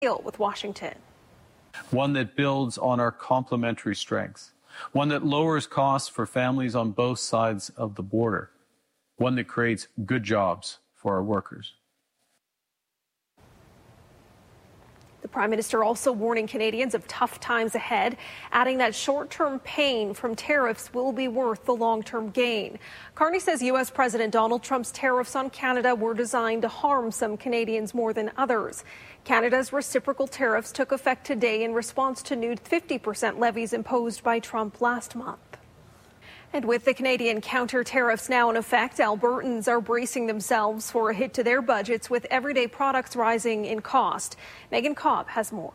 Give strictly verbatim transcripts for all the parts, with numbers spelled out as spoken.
with Washington. One that builds on our complementary strengths. One that lowers costs for families on both sides of the border. One that creates good jobs for our workers. The Prime Minister also warning Canadians of tough times ahead, adding that short-term pain from tariffs will be worth the long-term gain. Carney says U S President Donald Trump's tariffs on Canada were designed to harm some Canadians more than others. Canada's reciprocal tariffs took effect today in response to new fifty percent levies imposed by Trump last month. And with the Canadian counter tariffs now in effect, Albertans are bracing themselves for a hit to their budgets with everyday products rising in cost. Megan Cobb has more.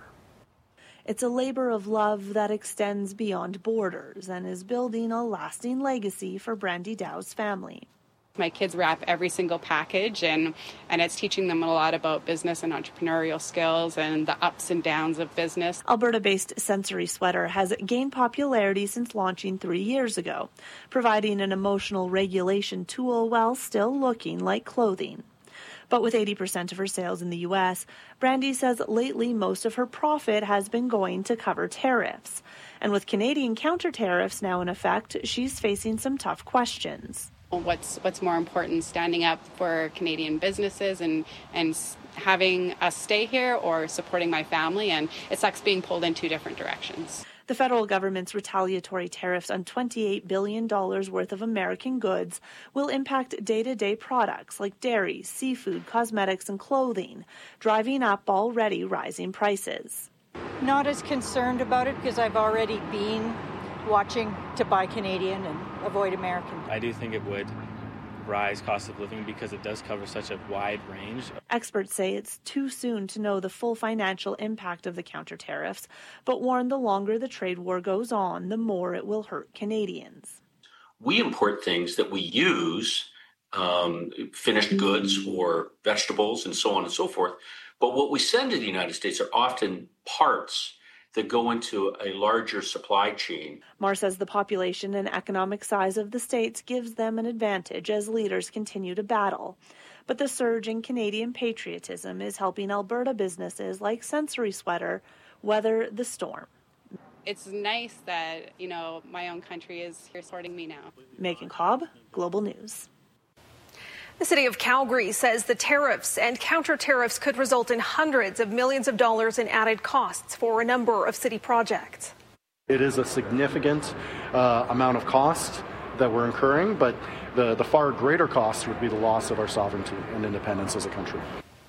It's a labor of love that extends beyond borders and is building a lasting legacy for Brandy Dow's family. My kids wrap every single package, and, and it's teaching them a lot about business and entrepreneurial skills and the ups and downs of business. Alberta-based Sensory Sweater has gained popularity since launching three years ago, providing an emotional regulation tool while still looking like clothing. But with eighty percent of her sales in the U S, Brandy says lately most of her profit has been going to cover tariffs. And with Canadian counter tariffs now in effect, she's facing some tough questions. What's what's more important, standing up for Canadian businesses and, and having us stay here, or supporting my family? And it sucks being pulled in two different directions. The federal government's retaliatory tariffs on twenty-eight billion dollars worth of American goods will impact day-to-day products like dairy, seafood, cosmetics, and clothing, driving up already rising prices. Not as concerned about it because I've already been watching to buy Canadian and avoid American. I do think it would rise cost of living because it does cover such a wide range. Experts say it's too soon to know the full financial impact of the counter tariffs, but warn the longer the trade war goes on, the more it will hurt Canadians. We import things that we use, um, finished goods or vegetables and so on and so forth, but what we send to the United States are often parts that go into a larger supply chain. Marr says the population and economic size of the states gives them an advantage as leaders continue to battle. But the surge in Canadian patriotism is helping Alberta businesses like Sensory Sweater weather the storm. It's nice that, you know, my own country is here supporting me now. Megan Cobb, Global News. The city of Calgary says the tariffs and counter-tariffs could result in hundreds of millions of dollars in added costs for a number of city projects. It is a significant uh, amount of cost that we're incurring, but the, the far greater cost would be the loss of our sovereignty and independence as a country.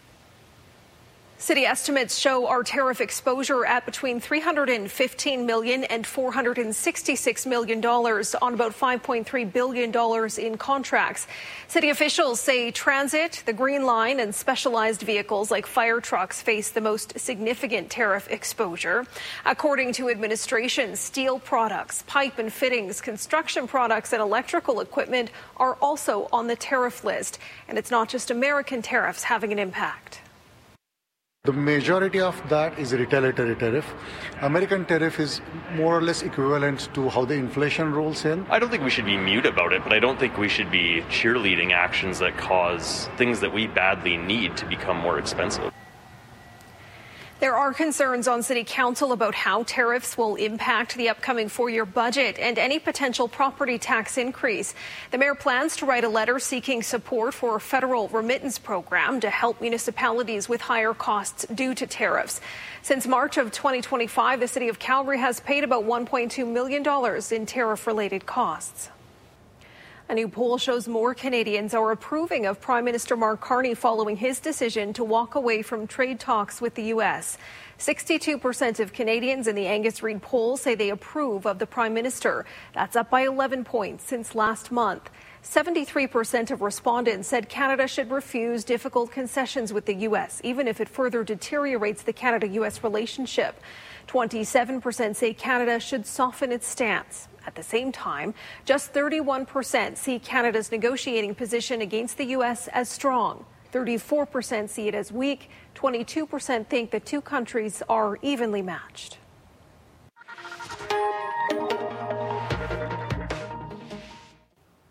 City estimates show our tariff exposure at between three hundred fifteen million dollars and four hundred sixty-six million dollars on about five point three billion dollars in contracts. City officials say transit, the Green Line, and specialized vehicles like fire trucks face the most significant tariff exposure. According to administration, steel products, pipe and fittings, construction products, and electrical equipment are also on the tariff list. And it's not just American tariffs having an impact. The majority of that is retaliatory tariff. American tariff is more or less equivalent to how the inflation rolls in. I don't think we should be mute about it, but I don't think we should be cheerleading actions that cause things that we badly need to become more expensive. There are concerns on City Council about how tariffs will impact the upcoming four-year budget and any potential property tax increase. The mayor plans to write a letter seeking support for a federal remittance program to help municipalities with higher costs due to tariffs. Since March of twenty twenty-five, the City of Calgary has paid about one point two million dollars in tariff-related costs. A new poll shows more Canadians are approving of Prime Minister Mark Carney following his decision to walk away from trade talks with the U S. sixty-two percent of Canadians in the Angus Reid poll say they approve of the Prime Minister. That's up by eleven points since last month. seventy-three percent of respondents said Canada should refuse difficult concessions with the U S, even if it further deteriorates the Canada-U S relationship. twenty-seven percent say Canada should soften its stance. At the same time, just thirty-one percent see Canada's negotiating position against the U S as strong. thirty-four percent see it as weak. twenty-two percent think the two countries are evenly matched. Well,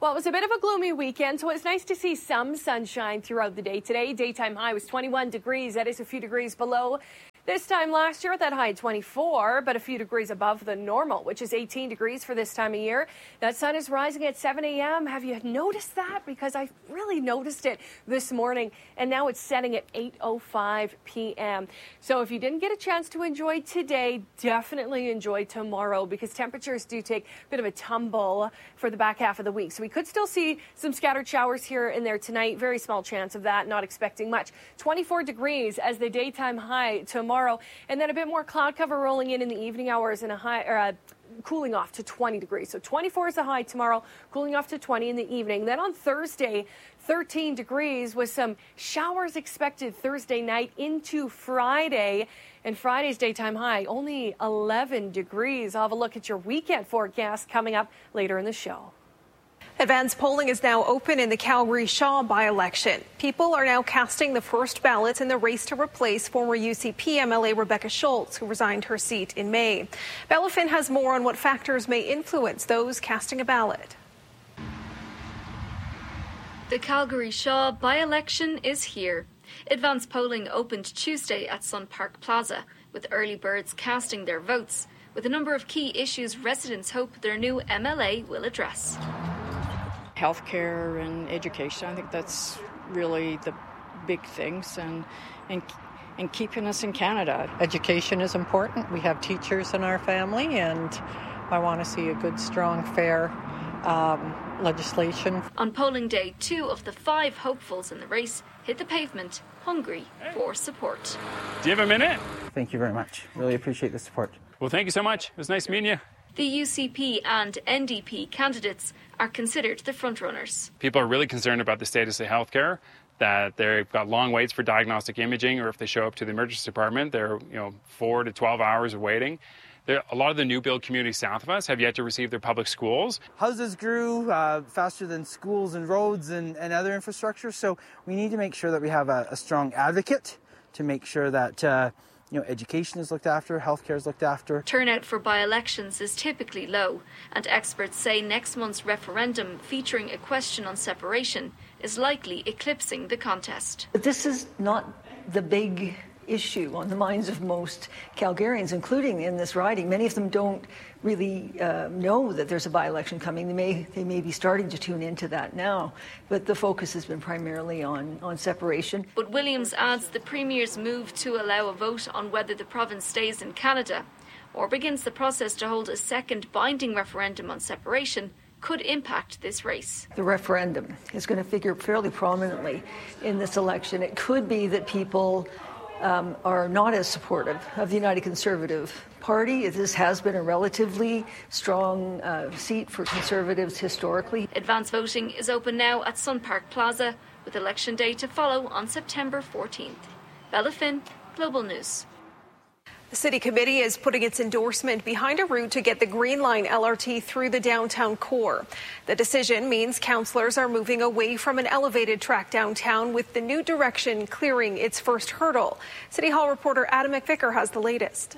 Well, it was a bit of a gloomy weekend, so it's nice to see some sunshine throughout the day today. Daytime high was twenty-one degrees. That is a few degrees below this time last year. That high twenty-four, but a few degrees above the normal, which is eighteen degrees for this time of year. That sun is rising at seven a.m. Have you noticed that? Because I really noticed it this morning, and now it's setting at eight oh five p.m. So if you didn't get a chance to enjoy today, definitely enjoy tomorrow, because temperatures do take a bit of a tumble for the back half of the week. So we could still see some scattered showers here and there tonight. Very small chance of that, not expecting much. twenty-four degrees as the daytime high tomorrow. And then a bit more cloud cover rolling in in the evening hours and a high, or a cooling off to twenty degrees. So twenty-four is the high tomorrow, cooling off to twenty in the evening. Then on Thursday, thirteen degrees with some showers expected Thursday night into Friday. And Friday's daytime high, only eleven degrees. I'll have a look at your weekend forecast coming up later in the show. Advance polling is now open in the Calgary-Shaw by-election. People are now casting the first ballots in the race to replace former U C P M L A Rebecca Schultz, who resigned her seat in May. Bella Finn has more on what factors may influence those casting a ballot. The Calgary-Shaw by-election is here. Advance polling opened Tuesday at Sun Park Plaza, with early birds casting their votes, with a number of key issues residents hope their new M L A will address. Healthcare and education, I think that's really the big things, and, and and keeping us in Canada. Education is important. We have teachers in our family, and I want to see a good, strong, fair um, legislation. On polling day, two of the five hopefuls in the race hit the pavement, hungry for support. Do you have a minute? Thank you very much. Really appreciate the support. Well, thank you so much. It was nice meeting you. The U C P and N D P candidates are considered the frontrunners. People are really concerned about the status of healthcare, that they've got long waits for diagnostic imaging, or if they show up to the emergency department, they're you know four to twelve hours of waiting. There, a lot of the new build communities south of us have yet to receive their public schools. Houses grew uh, faster than schools and roads and, and other infrastructure, so we need to make sure that we have a, a strong advocate to make sure that uh, You know, education is looked after, healthcare is looked after. Turnout for by-elections is typically low, and experts say next month's referendum featuring a question on separation is likely eclipsing the contest. But this is not the big issue on the minds of most Calgarians, including in this riding. Many of them don't really uh, know that there's a by-election coming. They may they may be starting to tune into that now, but the focus has been primarily on, on separation. But Williams adds the Premier's move to allow a vote on whether the province stays in Canada or begins the process to hold a second binding referendum on separation could impact this race. The referendum is going to figure fairly prominently in this election. It could be that people Um, are not as supportive of the United Conservative Party. This has been a relatively strong uh, seat for Conservatives historically. Advance voting is open now at Sun Park Plaza, with Election Day to follow on September fourteenth. Bella Finn, Global News. The City Committee is putting its endorsement behind a route to get the Green Line L R T through the downtown core. The decision means councillors are moving away from an elevated track downtown, with the new direction clearing its first hurdle. City Hall reporter Adam McVicker has the latest.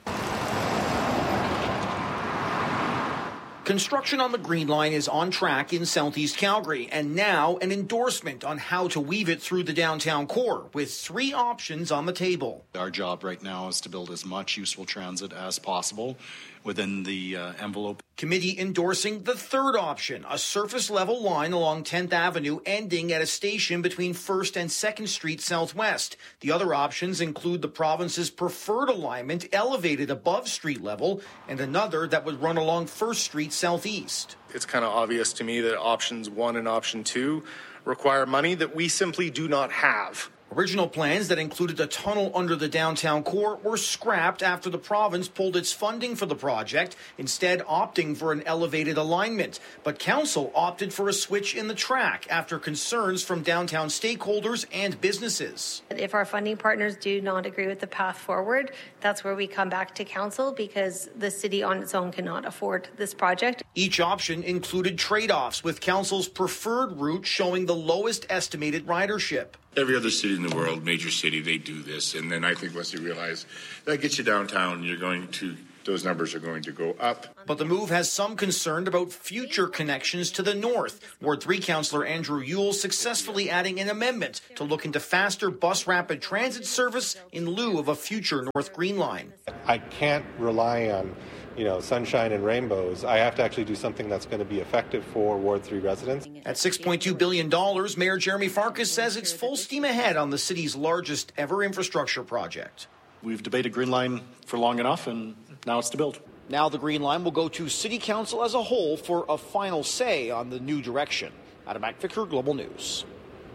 Construction on the Green Line is on track in southeast Calgary, and now an endorsement on how to weave it through the downtown core, with three options on the table. Our job right now is to build as much useful transit as possible within the uh, envelope. Committee endorsing the third option, a surface-level line along tenth Avenue ending at a station between first and second Street Southwest. The other options include the province's preferred alignment elevated above street level and another that would run along first Street Southeast. It's kind of obvious to me that options one and option two require money that we simply do not have. Original plans that included a tunnel under the downtown core were scrapped after the province pulled its funding for the project, instead opting for an elevated alignment. But council opted for a switch in the track after concerns from downtown stakeholders and businesses. If our funding partners do not agree with the path forward, that's where we come back to council, because the city on its own cannot afford this project. Each option included trade-offs, with council's preferred route showing the lowest estimated ridership. Every other city in the world, major city, they do this. And then I think once you realize that gets you downtown, you're going to those numbers are going to go up. But the move has some concern about future connections to the north. Ward three Councillor Andrew Yule successfully adding an amendment to look into faster bus rapid transit service in lieu of a future North Green Line. I can't rely on, you know, sunshine and rainbows. I have to actually do something that's going to be effective for Ward three residents. At six point two billion dollars, Mayor Jeremy Farkas says it's full steam ahead on the city's largest ever infrastructure project. We've debated Green Line for long enough, and now it's to build. Now the Green Line will go to City Council as a whole for a final say on the new direction. Adam McVicker, Global News.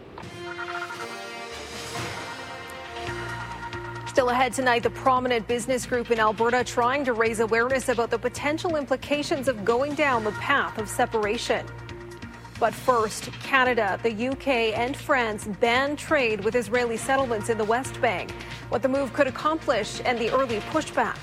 Still ahead tonight, the prominent business group in Alberta trying to raise awareness about the potential implications of going down the path of separation. But first, Canada, the U K and France ban trade with Israeli settlements in the West Bank. What the move could accomplish and the early pushback.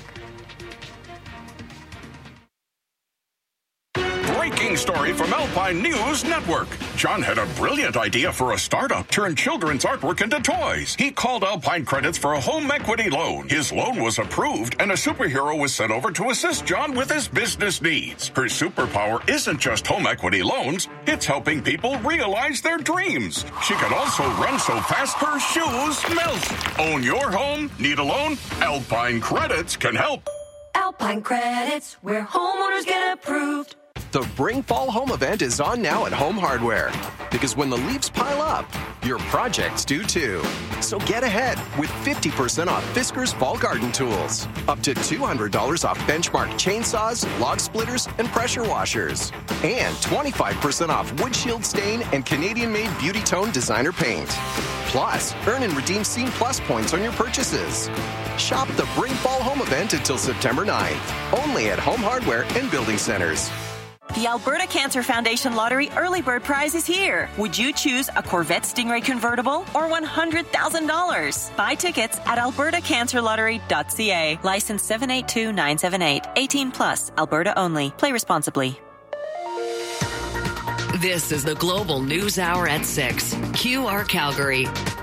Breaking story from Alpine News Network. John had a brilliant idea for a startup, turn children's artwork into toys. He called Alpine Credits for a home equity loan. His loan was approved, and a superhero was sent over to assist John with his business needs. Her superpower isn't just home equity loans, it's helping people realize their dreams. She can also run so fast her shoes melt. Own your home? Need a loan? Alpine Credits can help. Alpine Credits, where homeowners get approved. The Bring Fall Home event is on now at Home Hardware. Because when the leaves pile up, your projects do too. So get ahead with fifty percent off Fiskars Fall Garden Tools. Up to two hundred dollars off Benchmark chainsaws, log splitters, and pressure washers. And twenty-five percent off Windshield Stain and Canadian-made Beauty Tone designer paint. Plus, earn and redeem Scene Plus points on your purchases. Shop the Bring Fall Home event until September ninth. Only at Home Hardware and Building Centers. The Alberta Cancer Foundation Lottery Early Bird Prize is here. Would you choose a Corvette Stingray convertible or one hundred thousand dollars? Buy tickets at alberta cancer lottery dot c a. License seven eight two nine seven eight. eighteen plus. Alberta only. Play responsibly. This is the Global News Hour at six. Q R Calgary.